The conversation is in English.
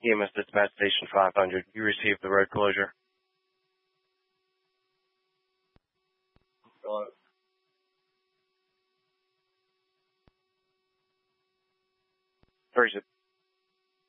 EMS Dispatch Station 500. You received the road closure. Got it. Where is it?